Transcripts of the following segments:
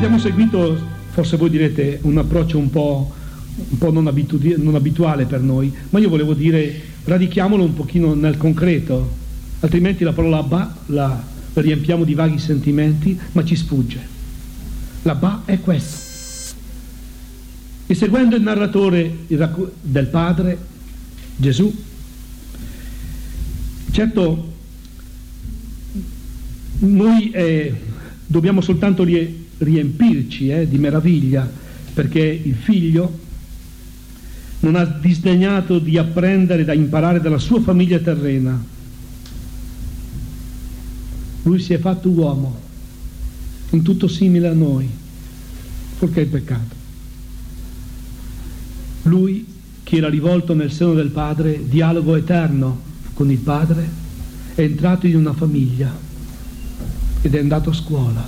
Abbiamo seguito, forse voi direte, un approccio un po' non abituale per noi, ma io volevo dire, radichiamolo un pochino nel concreto, altrimenti la parola Abba la riempiamo di vaghi sentimenti, ma ci sfugge. L'Abba è questo. E seguendo il narratore del Padre, Gesù, certo, noi dobbiamo soltanto riempirci di meraviglia, perché il Figlio non ha disdegnato di apprendere, da imparare dalla sua famiglia terrena. Lui si è fatto uomo, in tutto simile a noi, fuorché il peccato. Lui, che era rivolto nel seno del Padre, dialogo eterno con il Padre, è entrato in una famiglia ed è andato a scuola.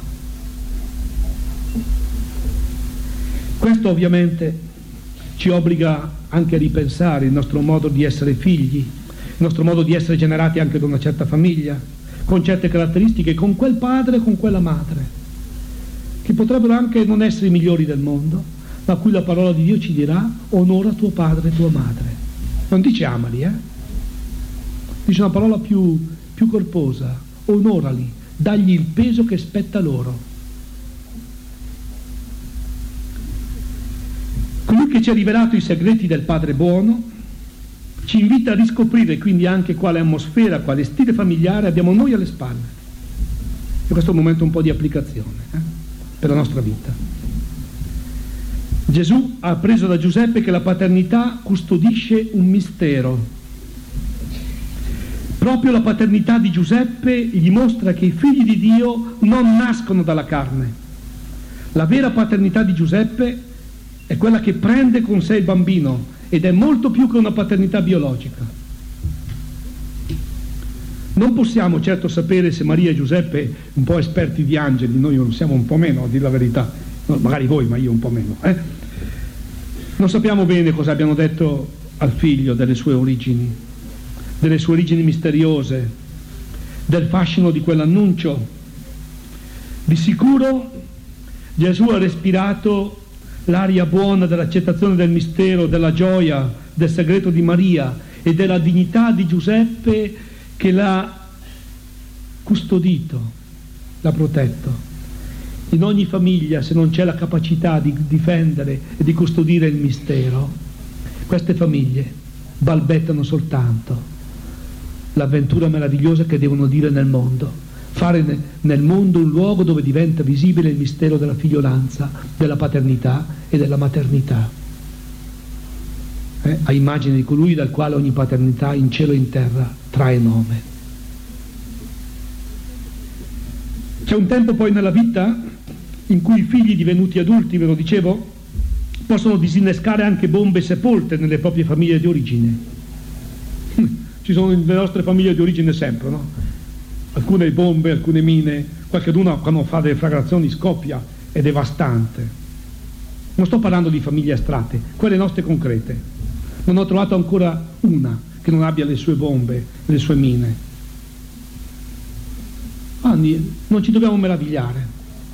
Questo ovviamente ci obbliga anche a ripensare il nostro modo di essere figli, il nostro modo di essere generati anche da una certa famiglia, con certe caratteristiche, con quel padre e con quella madre, che potrebbero anche non essere i migliori del mondo, ma a cui la parola di Dio ci dirà: onora tuo padre e tua madre. Non dice amali, dice una parola più corposa: onorali, dagli il peso che spetta loro. Colui che ci ha rivelato i segreti del Padre buono ci invita a riscoprire quindi anche quale atmosfera, quale stile familiare abbiamo noi alle spalle. E questo è un momento un po' di applicazione per la nostra vita. Gesù ha appreso da Giuseppe che la paternità custodisce un mistero. Proprio la paternità di Giuseppe gli mostra che i figli di Dio non nascono dalla carne. La vera paternità di Giuseppe è quella che prende con sé il bambino, ed è molto più che una paternità biologica. Non possiamo certo sapere se Maria e Giuseppe, un po' esperti di angeli, noi non siamo, un po' meno, a dire la verità, no, magari voi, ma io un po' meno, non sappiamo bene cosa abbiano detto al figlio delle sue origini misteriose, del fascino di quell'annuncio. Di sicuro Gesù ha respirato l'aria buona dell'accettazione del mistero, della gioia, del segreto di Maria e della dignità di Giuseppe, che l'ha custodito, l'ha protetto. In ogni famiglia, se non c'è la capacità di difendere e di custodire il mistero, queste famiglie balbettano soltanto l'avventura meravigliosa che devono dire nel mondo. Fare nel mondo un luogo dove diventa visibile il mistero della figliolanza, della paternità e della maternità, a immagine di colui dal quale ogni paternità in cielo e in terra trae nome. C'è un tempo poi nella vita in cui i figli divenuti adulti, ve lo dicevo, possono disinnescare anche bombe sepolte nelle proprie famiglie di origine. Ci sono nelle nostre famiglie di origine sempre, no? Alcune bombe, alcune mine, qualcuno quando fa delle deflagrazioni scoppia, è devastante. Non sto parlando di famiglie astratte, quelle nostre concrete. Non ho trovato ancora una che non abbia le sue bombe, le sue mine. Non ci dobbiamo meravigliare.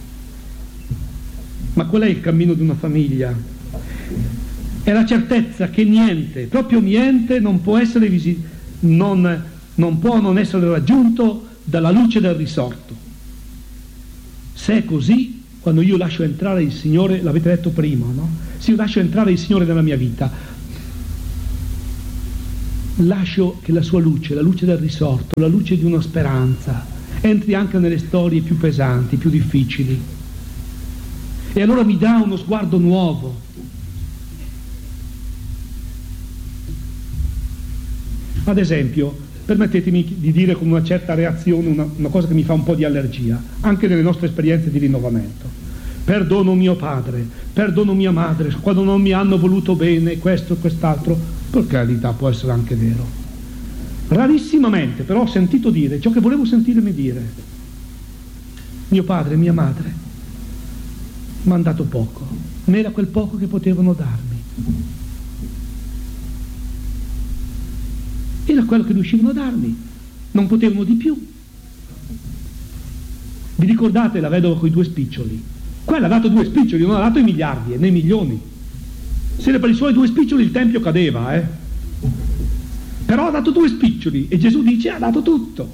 Ma qual è il cammino di una famiglia? È la certezza che niente, proprio niente, non può essere non può non essere raggiunto dalla luce del risorto. Se è così, quando io lascio entrare il Signore, l'avete detto prima, no? Se io lascio entrare il Signore nella mia vita, lascio che la sua luce, la luce del risorto, la luce di una speranza, entri anche nelle storie più pesanti, più difficili. E allora mi dà uno sguardo nuovo. Ad esempio, permettetemi di dire con una certa reazione una cosa che mi fa un po' di allergia, anche nelle nostre esperienze di rinnovamento. Perdono mio padre, perdono mia madre, quando non mi hanno voluto bene, questo e quest'altro, per carità può essere anche vero. Rarissimamente però ho sentito dire ciò che volevo sentirmi dire. Mio padre e mia madre mi hanno dato poco, ma era quel poco che potevano darmi. Era quello che riuscivano a darmi, non potevano di più. Vi ricordate la vedova con i 2 spiccioli? Quello ha dato 2 spiccioli, non ha dato i miliardi né i milioni. Se per i suoi 2 spiccioli il tempio cadeva, però ha dato 2 spiccioli e Gesù dice ha dato tutto.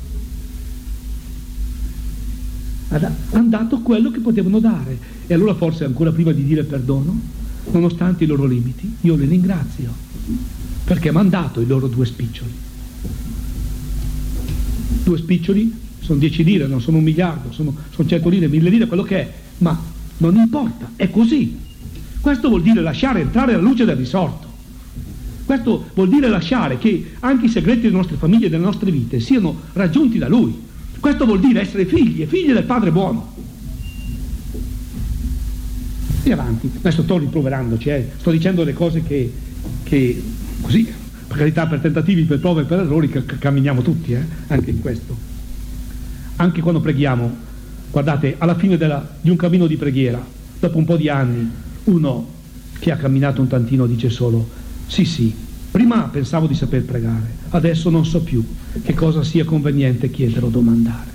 Hanno dato quello che potevano dare. E allora forse ancora prima di dire perdono, nonostante i loro limiti, io li ringrazio, perché mi hanno dato i loro 2 spiccioli. 2 spiccioli sono 10 lire, non sono 1 miliardo, sono 100 lire, 1000 lire, quello che è, ma non importa, è così. Questo vuol dire lasciare entrare la luce del risorto. Questo vuol dire lasciare che anche i segreti delle nostre famiglie e delle nostre vite siano raggiunti da Lui. Questo vuol dire essere figli e figli del Padre buono. E avanti, adesso sto rimproverandoci, sto dicendo le cose che così, per carità, per tentativi, per prove e per errori, camminiamo tutti, anche in questo. Anche quando preghiamo, guardate, alla fine di un cammino di preghiera, dopo un po' di anni, uno che ha camminato un tantino dice solo, sì, prima pensavo di saper pregare, adesso non so più che cosa sia conveniente chiedere o domandare.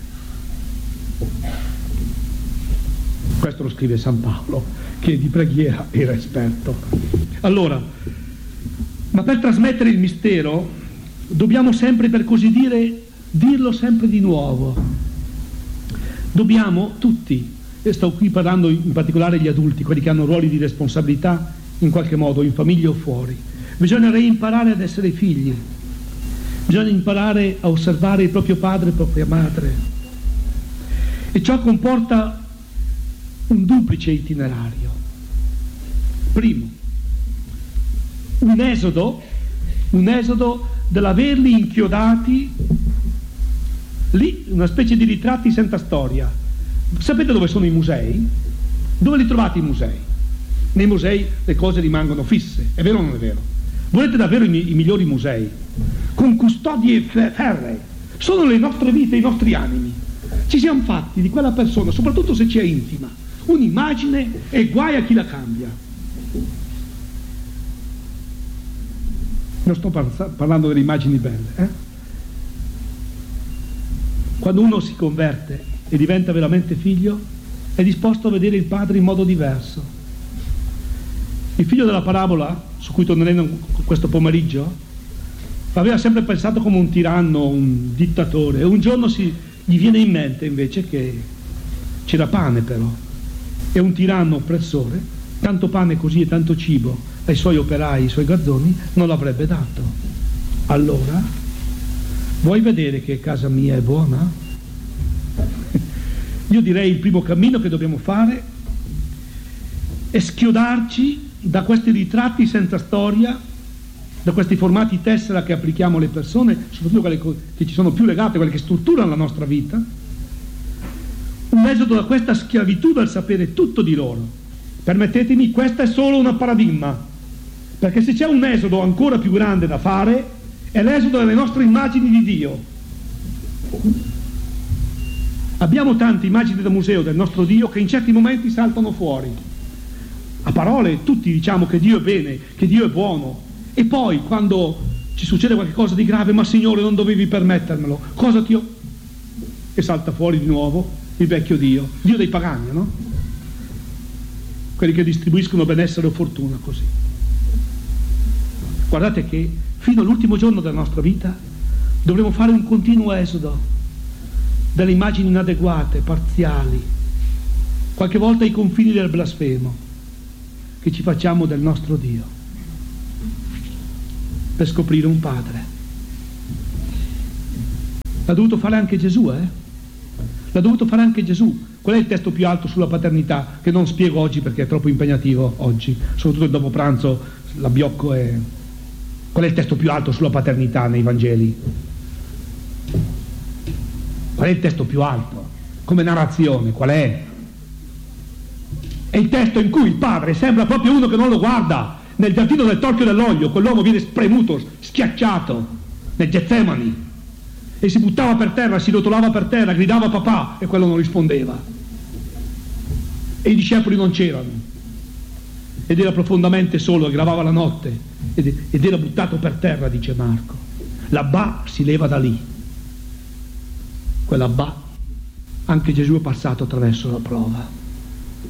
Questo lo scrive San Paolo, che di preghiera era esperto. Allora, ma per trasmettere il mistero dobbiamo sempre, per così dire, dirlo sempre di nuovo. Dobbiamo tutti, e sto qui parlando in particolare gli adulti, quelli che hanno ruoli di responsabilità in qualche modo, in famiglia o fuori, bisogna reimparare ad essere figli, bisogna imparare a osservare il proprio padre e la propria madre, e ciò comporta un duplice itinerario. Primo, un esodo dell'averli inchiodati lì, una specie di ritratti senza storia. Sapete dove sono i musei? Dove li trovate i musei? Nei musei le cose rimangono fisse, è vero o non è vero? Volete davvero i migliori musei? Con custodie ferree. Sono le nostre vite, i nostri animi. Ci siamo fatti di quella persona, soprattutto se ci è intima, un'immagine e guai a chi la cambia. Non sto parlando delle immagini belle, Quando uno si converte e diventa veramente figlio, è disposto a vedere il padre in modo diverso. Il figlio della parabola, su cui torneremo questo pomeriggio, aveva sempre pensato come un tiranno, un dittatore, e un giorno gli viene in mente invece che c'era pane però, e un tiranno oppressore, tanto pane così e tanto cibo ai suoi operai, ai suoi garzoni, non l'avrebbe dato. Allora, vuoi vedere che casa mia è buona? Io direi il primo cammino che dobbiamo fare è schiodarci da questi ritratti senza storia, da questi formati tessera che applichiamo alle persone, soprattutto quelle che ci sono più legate, quelle che strutturano la nostra vita, un esodo da questa schiavitù dal sapere tutto di loro. Permettetemi, questa è solo una paradigma, perché se c'è un esodo ancora più grande da fare è l'esodo delle nostre immagini di Dio. Abbiamo tante immagini da museo del nostro Dio che in certi momenti saltano fuori. A parole tutti diciamo che Dio è bene, che Dio è buono, e poi quando ci succede qualcosa di grave, ma Signore non dovevi permettermelo, cosa ti ho... E salta fuori di nuovo il vecchio Dio dei pagani, no? Quelli che distribuiscono benessere o fortuna così. Guardate che fino all'ultimo giorno della nostra vita dovremo fare un continuo esodo delle immagini inadeguate, parziali, qualche volta ai confini del blasfemo che ci facciamo del nostro Dio, per scoprire un padre. L'ha dovuto fare anche Gesù, L'ha dovuto fare anche Gesù. Qual è il testo più alto sulla paternità? Che non spiego oggi perché è troppo impegnativo oggi, soprattutto il dopo pranzo, l'abbiocco è... Qual è il testo più alto sulla paternità nei Vangeli? Qual è il testo più alto? Come narrazione, qual è? È il testo in cui il padre sembra proprio uno che non lo guarda. Nel giardino del torchio dell'olio, quell'uomo viene spremuto, schiacciato, nel Getsemani, e si buttava per terra, si rotolava per terra, gridava papà, e quello non rispondeva. E i discepoli non c'erano. Ed era profondamente solo, aggravava la notte, ed era buttato per terra, dice Marco. L'Abbà si leva da lì. Quell'Abbà, anche Gesù è passato attraverso la prova.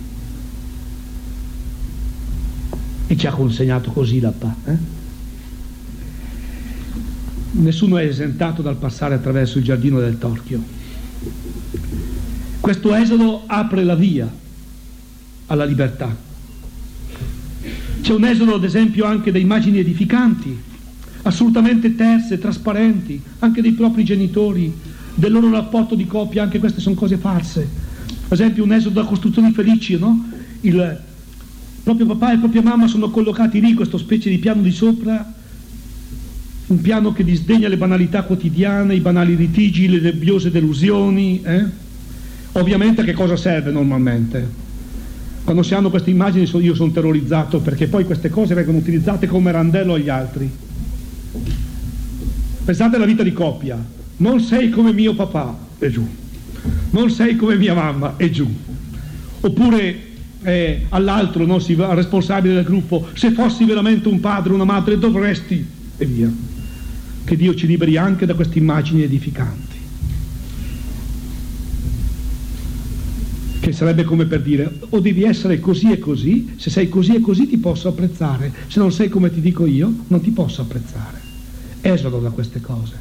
e ci ha consegnato così la pace. Nessuno è esentato dal passare attraverso il giardino del torchio. Questo esodo apre la via alla libertà. C'è un esodo, ad esempio, anche da immagini edificanti, assolutamente terse, trasparenti, anche dei propri genitori, del loro rapporto di coppia. Anche queste sono cose false. Ad esempio un esodo da costruzioni felici, no? Il proprio papà e la propria mamma sono collocati lì, questo specie di piano di sopra, un piano che disdegna le banalità quotidiane, i banali litigi, le nebbiose delusioni. Ovviamente a che cosa serve normalmente? Quando si hanno queste immagini io sono terrorizzato, perché poi queste cose vengono utilizzate come randello agli altri. Pensate alla vita di coppia: non sei come mio papà, e giù; non sei come mia mamma, e giù. Oppure all'altro, no, al responsabile del gruppo: se fossi veramente un padre o una madre dovresti, e via. Che Dio ci liberi anche da queste immagini edificanti, che sarebbe come per dire: o devi essere così e così, se sei così e così ti posso apprezzare, se non sei come ti dico io non ti posso apprezzare. Esodo da queste cose.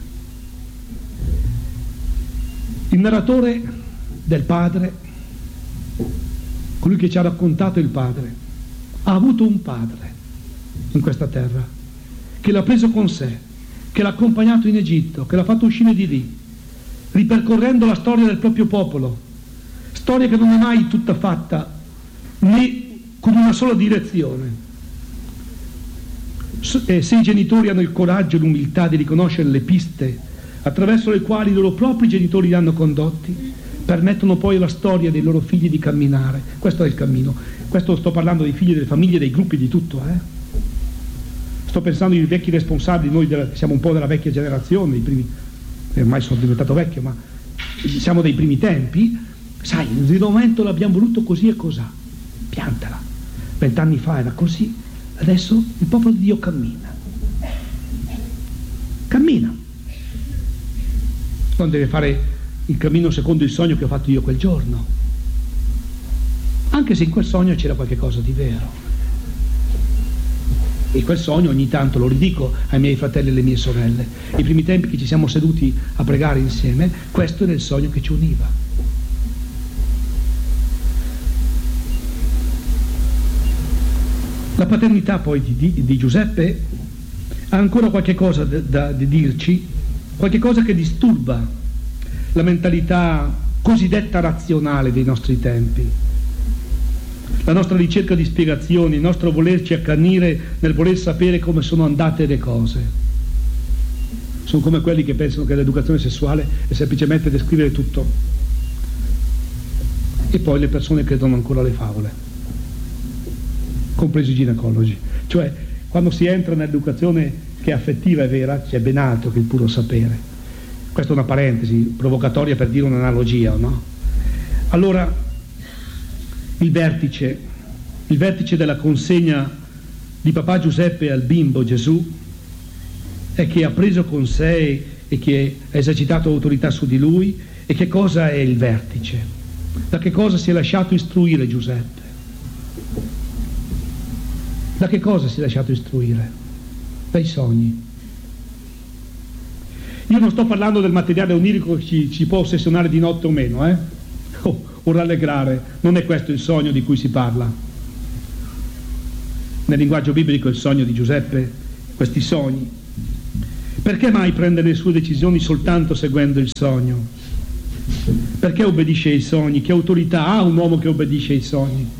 Il narratore del Padre, colui che ci ha raccontato il Padre, ha avuto un padre in questa terra che l'ha preso con sé, che l'ha accompagnato in Egitto, che l'ha fatto uscire di lì, ripercorrendo la storia del proprio popolo, storia che non è mai tutta fatta né con una sola direzione. Se i genitori hanno il coraggio e l'umiltà di riconoscere le piste attraverso le quali i loro propri genitori li hanno condotti, permettono poi alla storia dei loro figli di camminare. Questo è il cammino. Questo sto parlando dei figli, delle famiglie, dei gruppi, di tutto. Sto pensando ai vecchi responsabili, noi siamo un po' della vecchia generazione, dei primi, ormai sono diventato vecchio, ma siamo dei primi tempi. Sai, il momento l'abbiamo voluto così e cosà, piantala. 20 anni fa era così, adesso il popolo di Dio cammina. Non deve fare il cammino secondo il sogno che ho fatto io quel giorno, anche se in quel sogno c'era qualche cosa di vero. E quel sogno ogni tanto lo ridico ai miei fratelli e alle mie sorelle. I primi tempi che ci siamo seduti a pregare insieme, questo era il sogno che ci univa. La paternità poi di Giuseppe ha ancora qualche cosa da dirci, qualche cosa che disturba la mentalità cosiddetta razionale dei nostri tempi, la nostra ricerca di spiegazioni, il nostro volerci accanire nel voler sapere come sono andate le cose. Sono come quelli che pensano che l'educazione sessuale è semplicemente descrivere tutto, e poi le persone credono ancora alle favole, compresi i ginecologi. Cioè, quando si entra nell'educazione che è affettiva e vera, c'è ben altro che il puro sapere. Questa è una parentesi provocatoria per dire un'analogia, no? Allora, il vertice della consegna di papà Giuseppe al bimbo Gesù è che ha preso con sé e che ha esercitato autorità su di lui. E che cosa è il vertice? Da che cosa si è lasciato istruire Giuseppe? Da che cosa si è lasciato istruire? Dai sogni. Io non sto parlando del materiale onirico che ci può ossessionare di notte o meno, o rallegrare. Non è questo il sogno di cui si parla. Nel linguaggio biblico il sogno di Giuseppe, questi sogni. Perché mai prende le sue decisioni soltanto seguendo il sogno? Perché obbedisce ai sogni? Che autorità ha un uomo che obbedisce ai sogni?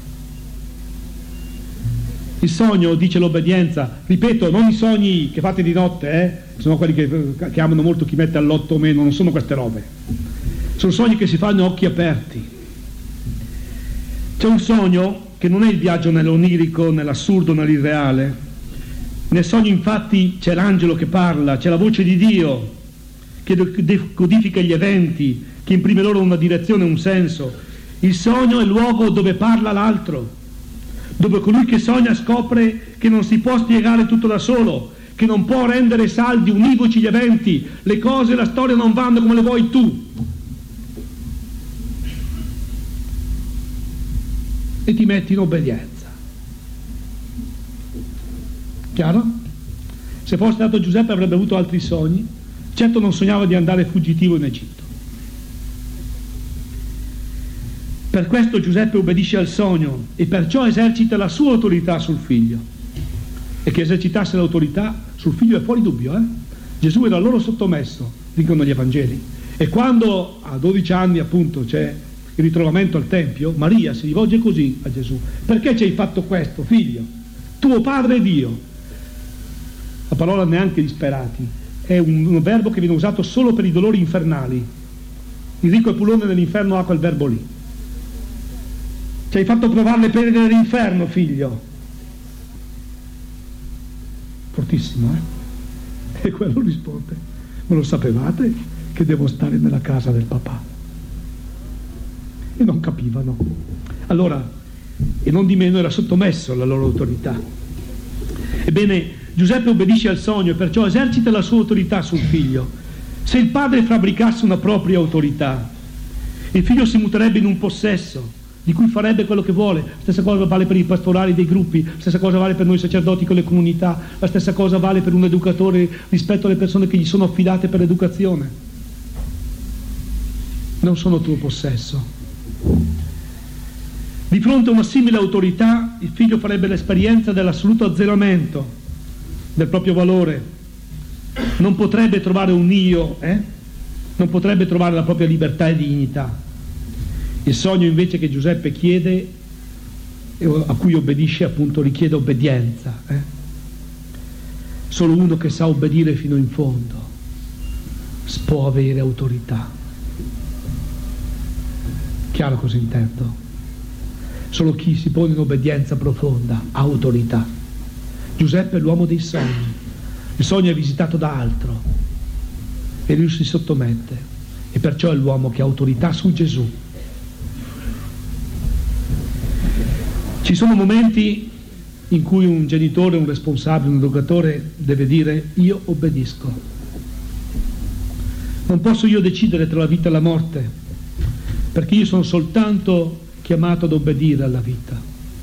Il sogno dice l'obbedienza, ripeto, non i sogni che fate di notte, sono quelli che amano molto chi mette all'otto o meno, non sono queste robe. Sono sogni che si fanno a occhi aperti. C'è un sogno che non è il viaggio nell'onirico, nell'assurdo, nell'irreale. Nel sogno infatti c'è l'angelo che parla, c'è la voce di Dio che codifica gli eventi, che imprime loro una direzione, un senso. Il sogno è il luogo dove parla l'altro, dove colui che sogna scopre che non si può spiegare tutto da solo, che non può rendere saldi, univoci gli eventi, le cose, la storia non vanno come le vuoi tu. E ti metti in obbedienza. Chiaro? Se fosse stato Giuseppe avrebbe avuto altri sogni. Certo non sognava di andare fuggitivo in Egitto. Per questo Giuseppe obbedisce al sogno e perciò esercita la sua autorità sul figlio. E che esercitasse l'autorità sul figlio è fuori dubbio. Gesù era loro sottomesso, dicono gli Evangeli. E quando a 12 anni appunto c'è il ritrovamento al Tempio, Maria si rivolge così a Gesù: perché ci hai fatto questo, figlio? Tuo padre è Dio. La parola neanche disperati è un verbo che viene usato solo per i dolori infernali. Il ricco Epulone nell'inferno ha quel verbo lì. Ci hai fatto provare le pene dell'inferno, figlio. Fortissimo, E quello risponde: ma lo sapevate che devo stare nella casa del papà? E non capivano. Allora, e non di meno, era sottomesso alla loro autorità. Ebbene, Giuseppe obbedisce al sogno e perciò esercita la sua autorità sul figlio. Se il padre fabbricasse una propria autorità, il figlio si muterebbe in un possesso di cui farebbe quello che vuole. Stessa cosa vale per i pastorali dei gruppi, stessa cosa vale per noi sacerdoti con le comunità, la stessa cosa vale per un educatore rispetto alle persone che gli sono affidate per l'educazione. Non sono tuo possesso. Di fronte a una simile autorità, il figlio farebbe l'esperienza dell'assoluto azzeramento del proprio valore. Non potrebbe trovare un io, non potrebbe trovare la propria libertà e dignità. Il sogno invece che Giuseppe chiede, a cui obbedisce, appunto richiede obbedienza. Solo uno che sa obbedire fino in fondo può avere autorità. Chiaro cosa intendo? Solo chi si pone in obbedienza profonda ha autorità. Giuseppe è l'uomo dei sogni. Il sogno è visitato da altro e lui si sottomette, e perciò è l'uomo che ha autorità su Gesù. Ci sono momenti in cui un genitore, un responsabile, un educatore deve dire: io obbedisco. Non posso io decidere tra la vita e la morte, perché io sono soltanto chiamato ad obbedire alla vita.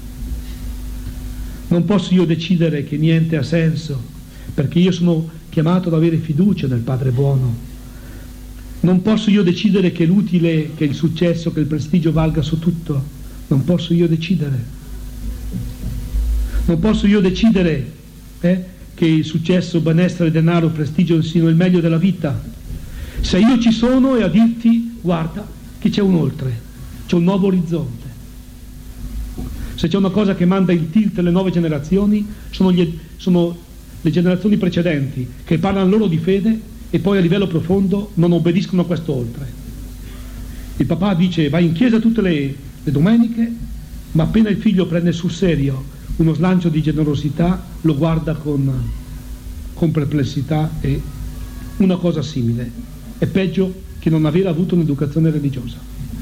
Non posso io decidere che niente ha senso, perché io sono chiamato ad avere fiducia nel Padre buono. Non posso io decidere che l'utile, che il successo, che il prestigio valga su tutto. Non posso io decidere. Non posso io decidere che il successo, benessere, denaro, prestigio siano il meglio della vita. Se io ci sono, è a dirti: guarda che c'è un oltre, c'è un nuovo orizzonte. Se c'è una cosa che manda il tilt alle nuove generazioni, sono le generazioni precedenti, che parlano loro di fede e poi a livello profondo non obbediscono a questo oltre. Il papà dice: vai in chiesa tutte le domeniche, ma appena il figlio prende sul serio uno slancio di generosità, lo guarda con perplessità, e una cosa simile è peggio che non aver avuto un'educazione religiosa.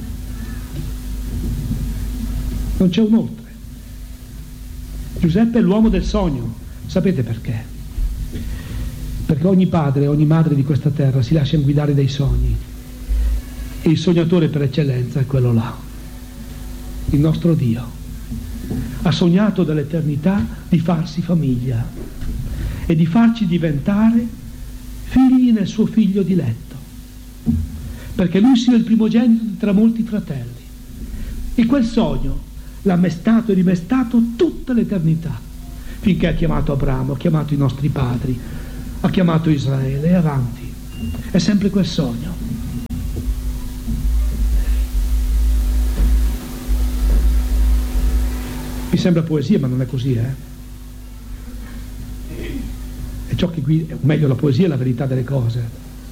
Non c'è un oltre. Giuseppe è l'uomo del sogno. Sapete perché? Perché ogni padre, ogni madre di questa terra si lascia guidare dai sogni, e il sognatore per eccellenza è quello là, il nostro Dio. Ha sognato dall'eternità di farsi famiglia e di farci diventare figli nel suo figlio diletto, perché lui sia il primogenito tra molti fratelli. E quel sogno l'ha mestato e rimestato tutta l'eternità, finché ha chiamato Abramo, ha chiamato i nostri padri, ha chiamato Israele, e avanti. È sempre quel sogno. Mi sembra poesia, ma non è così, È ciò che guida, meglio, la poesia è la verità delle cose.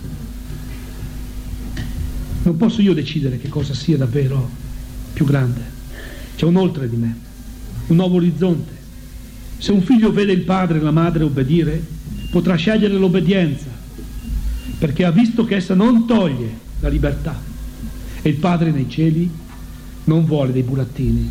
Non posso io decidere che cosa sia davvero più grande. C'è un oltre di me, un nuovo orizzonte. Se un figlio vede il padre e la madre obbedire, potrà scegliere l'obbedienza, perché ha visto che essa non toglie la libertà, e il Padre nei cieli non vuole dei burattini.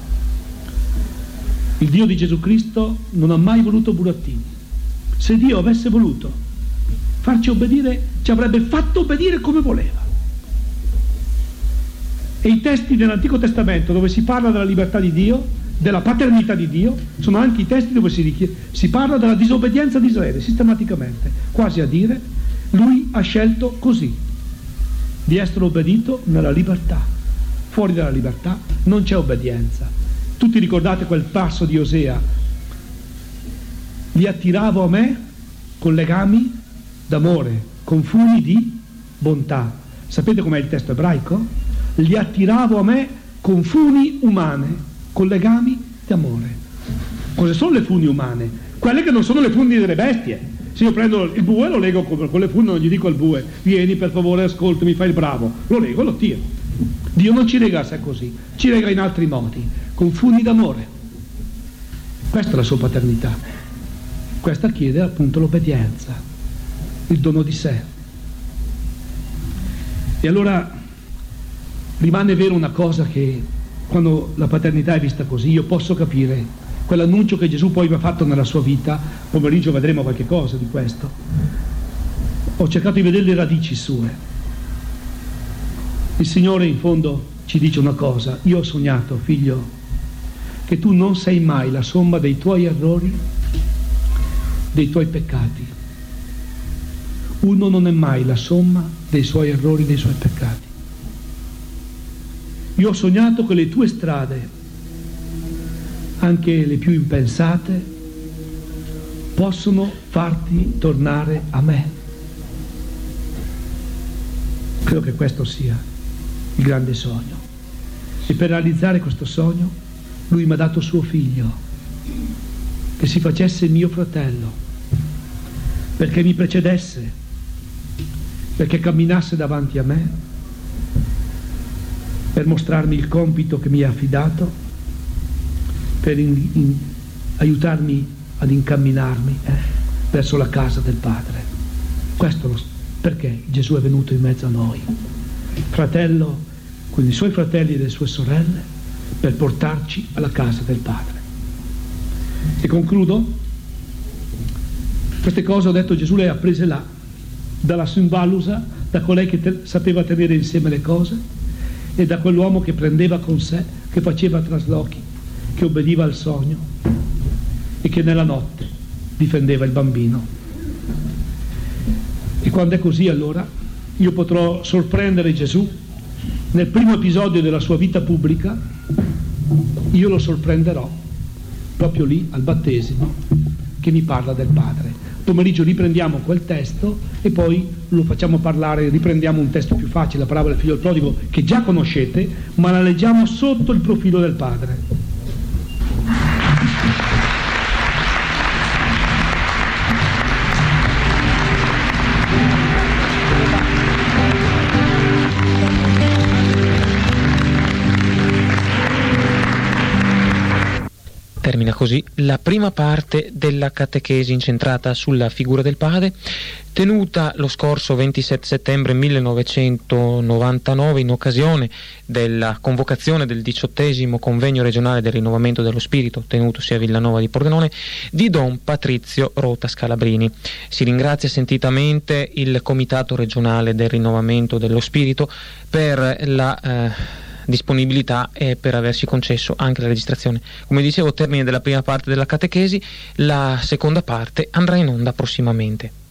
Il Dio di Gesù Cristo non ha mai voluto burattini. Se Dio avesse voluto farci obbedire, ci avrebbe fatto obbedire come voleva. E i testi dell'Antico Testamento dove si parla della libertà di Dio della paternità di Dio sono anche i testi dove si parla della disobbedienza di Israele sistematicamente, quasi a dire lui ha scelto così di essere obbedito nella libertà. Fuori dalla libertà non c'è obbedienza. Tutti ricordate quel passo di Osea: li attiravo a me con legami d'amore, con funi di bontà. Sapete com'è il testo ebraico? Li attiravo a me con funi umane, con legami d'amore. Cosa sono le funi umane? Quelle che non sono le funi delle bestie. Se io prendo il bue, lo lego con le funi, non gli dico al bue: vieni per favore, ascoltami, fai il bravo. Lo lego e lo tiro. Dio non ci lega a sé così, ci lega in altri modi, con funi d'amore. Questa è la sua paternità. Questa chiede appunto l'obbedienza, il dono di sé. E allora rimane vero una cosa, che quando la paternità è vista così, io posso capire quell'annuncio che Gesù poi mi ha fatto nella sua vita. Pomeriggio vedremo qualche cosa di questo. Ho cercato di vedere le radici sue. Il Signore in fondo ci dice una cosa: io ho sognato, figlio, che tu non sei mai la somma dei tuoi errori, dei tuoi peccati. Uno non è mai la somma dei suoi errori, dei suoi peccati. Io ho sognato che le tue strade, anche le più impensate, possono farti tornare a me. Credo che questo sia il grande sogno. E per realizzare questo sogno lui mi ha dato suo figlio, che si facesse mio fratello, perché mi precedesse, perché camminasse davanti a me, per mostrarmi il compito che mi ha affidato, per aiutarmi ad incamminarmi verso la casa del Padre. Questo perché Gesù è venuto in mezzo a noi, fratello con i suoi fratelli e le sue sorelle, per portarci alla casa del Padre. E concludo. Queste cose, ho detto, Gesù le ha prese là, dalla Simbalusa, da colei che sapeva tenere insieme le cose, e da quell'uomo che prendeva con sé, che faceva traslochi, che obbediva al sogno e che nella notte difendeva il bambino. E quando è così, allora io potrò sorprendere Gesù nel primo episodio della sua vita pubblica. Io lo sorprenderò proprio lì al battesimo, che mi parla del Padre. Pomeriggio riprendiamo quel testo e poi lo facciamo parlare, riprendiamo un testo più facile, la parabola del figlio del prodigo, che già conoscete, ma la leggiamo sotto il profilo del Padre. Termina così la prima parte della catechesi incentrata sulla figura del Padre, tenuta lo scorso 27 settembre 1999 in occasione della convocazione del 18° convegno regionale del rinnovamento dello spirito, tenutosi a Villanova di Pordenone, di Don Patrizio Rota Scalabrini. Si ringrazia sentitamente il Comitato regionale del rinnovamento dello spirito per la disponibilità e per averci concesso anche la registrazione. Come dicevo, termine della prima parte della catechesi, la seconda parte andrà in onda prossimamente.